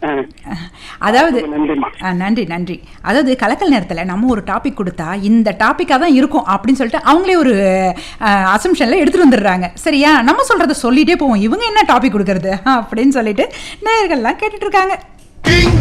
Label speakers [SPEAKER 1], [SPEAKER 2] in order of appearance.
[SPEAKER 1] அதாவது நன்றி நன்றி. அதாவது கலக்கல் நேரத்தில் நம்ம ஒரு டாபிக் கொடுத்தா இந்த டாப்பிக்காக தான் இருக்கும் அப்படின்னு சொல்லிட்டு அவங்களே ஒரு அசம்ஷனில் எடுத்துகிட்டு வந்துடுறாங்க. சரியா, நம்ம சொல்கிறத சொல்லிகிட்டே போவோம், இவங்க என்ன டாபிக் கொடுக்கறது அப்படின்னு சொல்லிட்டு நேயர்கள்லாம் கேட்டுட்ருக்காங்க.